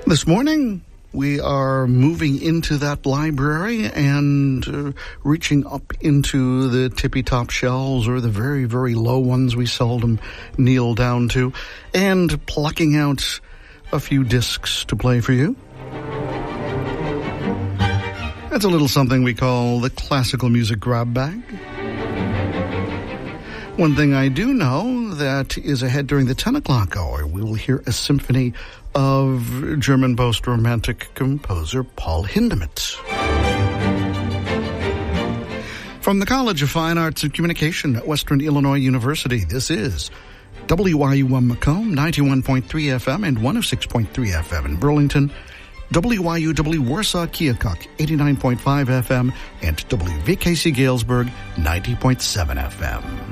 This morning, we are moving into that library and reaching up into the tippy-top shelves or the very, very low ones we seldom kneel down to and plucking out a few discs to play for you. That's a little something we call the classical music grab bag. One thing I do know that is ahead during the 10 o'clock hour, we will hear a symphony of German post-romantic composer Paul Hindemith. From the College of Fine Arts and Communication at Western Illinois University, this is WYUM Macomb, 91.3 FM and 106.3 FM in Burlington, WYUW Warsaw Keokuk, 89.5 FM, and WVKC Galesburg, 90.7 FM.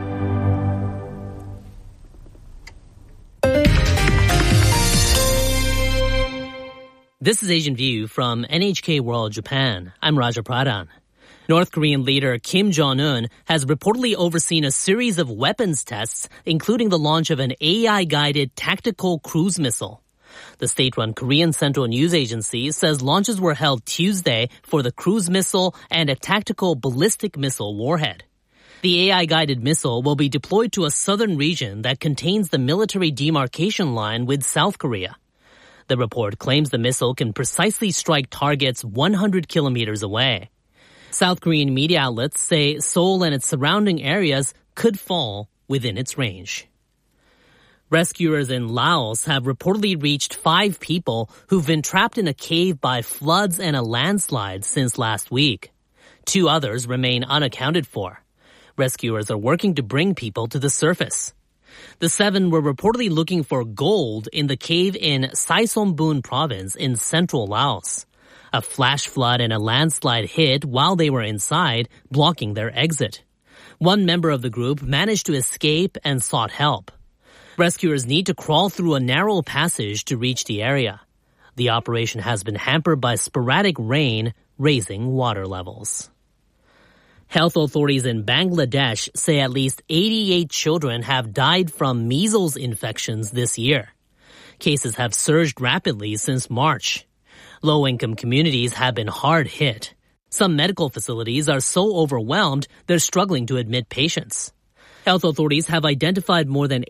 This is Asian View from NHK World Japan. I'm Raja Pradhan. North Korean leader Kim Jong-un has reportedly overseen a series of weapons tests, including the launch of an AI-guided tactical cruise missile. The state-run Korean Central News Agency says launches were held Tuesday for the cruise missile and a tactical ballistic missile warhead. The AI-guided missile will be deployed to a southern region that contains the military demarcation line with South Korea. The report claims the missile can precisely strike targets 100 kilometers away. South Korean media outlets say Seoul and its surrounding areas could fall within its range. Rescuers in Laos have reportedly reached 5 people who've been trapped in a cave by floods and a landslide since last week. 2 others remain unaccounted for. Rescuers are working to bring people to the surface. The 7 were reportedly looking for gold in the cave in Saisonbun province in central Laos. A flash flood and a landslide hit while they were inside, blocking their exit. One member of the group managed to escape and sought help. Rescuers need to crawl through a narrow passage to reach the area. The operation has been hampered by sporadic rain, raising water levels. Health authorities in Bangladesh say at least 88 children have died from measles infections this year. Cases have surged rapidly since March. Low-income communities have been hard hit. Some medical facilities are so overwhelmed they're struggling to admit patients. Health authorities have identified more than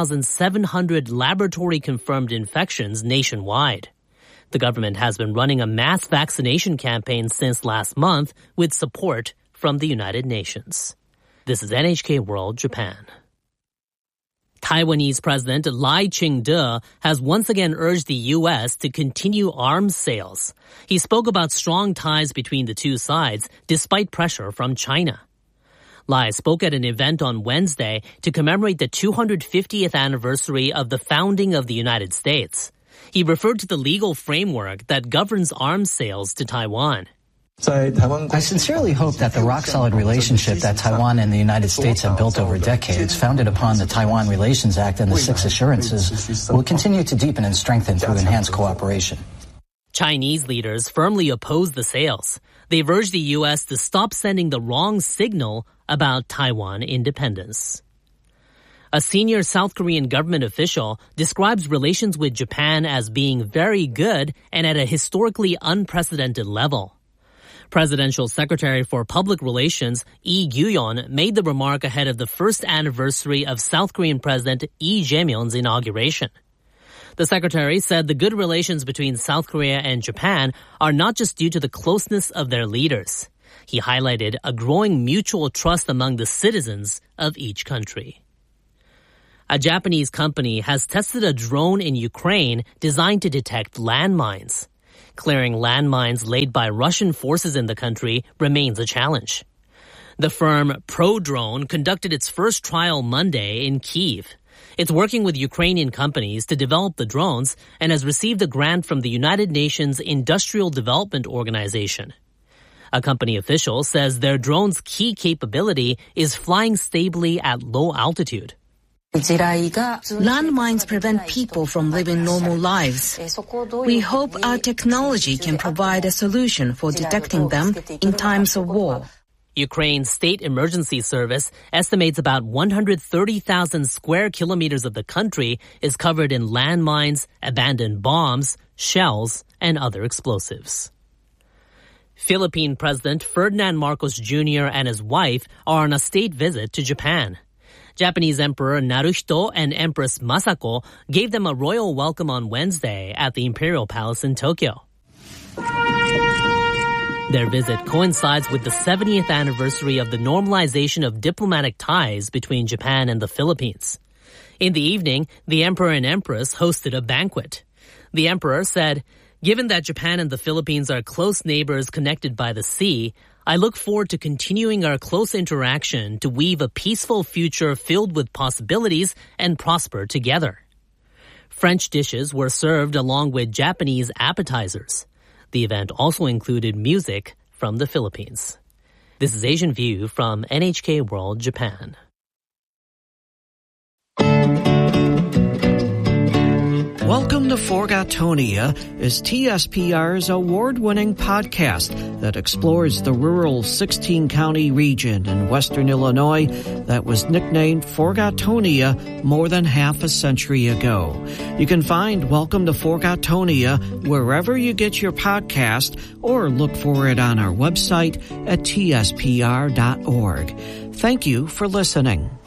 8,700 laboratory-confirmed infections nationwide. The government has been running a mass vaccination campaign since last month with support from the United Nations. This is NHK World Japan. Taiwanese President Lai Ching-te has once again urged the U.S. to continue arms sales. He spoke about strong ties between the two sides despite pressure from China. Lai spoke at an event on Wednesday to commemorate the 250th anniversary of the founding of the United States. He referred to the legal framework that governs arms sales to Taiwan. I sincerely hope that the rock-solid relationship that Taiwan and the United States have built over decades, founded upon the Taiwan Relations Act and the 6 Assurances, will continue to deepen and strengthen through enhanced cooperation. Chinese leaders firmly oppose the sales. They've urged the U.S. to stop sending the wrong signal about Taiwan independence. A senior South Korean government official describes relations with Japan as being very good and at a historically unprecedented level. Presidential Secretary for Public Relations Lee Gyu-yeon made the remark ahead of the first anniversary of South Korean President Lee Jae-myung's inauguration. The secretary said the good relations between South Korea and Japan are not just due to the closeness of their leaders. He highlighted a growing mutual trust among the citizens of each country. A Japanese company has tested a drone in Ukraine designed to detect landmines. Clearing landmines laid by Russian forces in the country remains a challenge. The firm ProDrone conducted its first trial Monday in Kyiv. It's working with Ukrainian companies to develop the drones and has received a grant from the United Nations Industrial Development Organization. A company official says their drone's key capability is flying stably at low altitude. Landmines prevent people from living normal lives. We hope our technology can provide a solution for detecting them in times of war. Ukraine's State Emergency Service estimates about 130,000 square kilometers of the country is covered in landmines, abandoned bombs, shells, and other explosives. Philippine President Ferdinand Marcos Jr. and his wife are on a state visit to Japan. Japanese Emperor Naruhito and Empress Masako gave them a royal welcome on Wednesday at the Imperial Palace in Tokyo. Their visit coincides with the 70th anniversary of the normalization of diplomatic ties between Japan and the Philippines. In the evening, the Emperor and Empress hosted a banquet. The Emperor said, "Given that Japan and the Philippines are close neighbors connected by the sea, I look forward to continuing our close interaction to weave a peaceful future filled with possibilities and prosper together." French dishes were served along with Japanese appetizers. The event also included music from the Philippines. This is Asian View from NHK World Japan. Welcome to Forgotonia is TSPR's award-winning podcast that explores the rural 16-county region in western Illinois that was nicknamed Forgotonia more than half a century ago. You can find Welcome to Forgotonia wherever you get your podcast or look for it on our website at tspr.org. Thank you for listening.